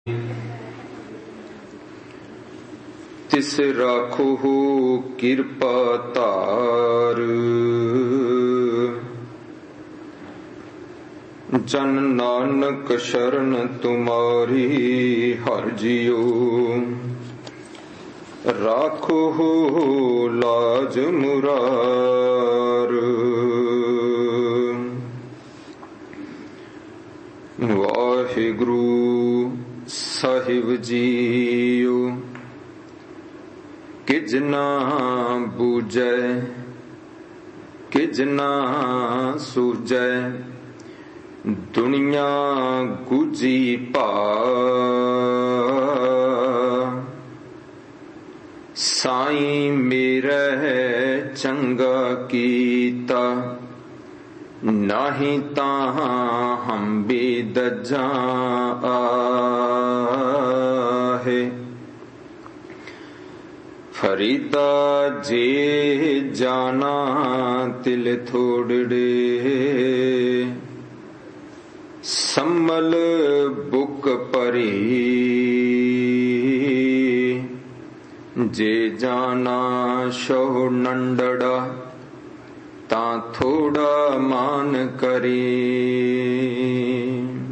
तिस राखो कृपा तार, जन नानक शरण तुम्हारी हर जियो। राखो लाज मुरार, वाहिगुरु साहिब जीओ। किज ना बूझै किज ना सूझै, दुनिया गुजी भा। साईं मेरा चंगा कीता, नाही तां हम भी दज्जा आहे। फरीदा जे जाना तिल थोड़े, सम्मल बुक परी। जे जाना शो नंडड़ा, ता थोड़ा मान करी।